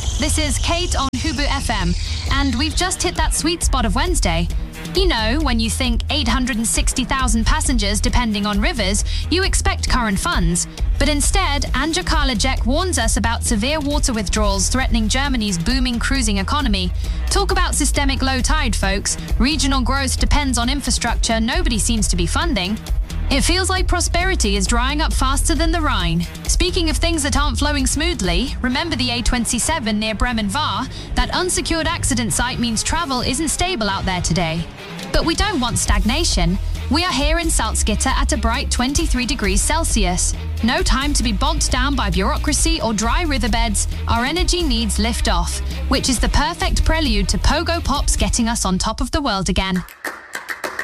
This is Kate on Hubu FM, and we've just hit that sweet spot of Wednesday. You know, when you think 860,000 passengers depending on rivers, you expect current funds. But instead, Anja Karliczek warns us about severe water withdrawals threatening Germany's booming cruising economy. Talk about systemic low tide, folks. Regional growth depends on infrastructure nobody seems to be funding. It feels like prosperity is drying up faster than the Rhine. Speaking of things that aren't flowing smoothly, remember the A27 near Bremen-Var? That unsecured accident site means travel isn't stable out there today. But we don't want stagnation. We are here in Salzgitter at a bright 23 degrees Celsius. No time to be bogged down by bureaucracy or dry riverbeds. Our energy needs lift off, which is the perfect prelude to Pogo Pops getting us on top of the world again.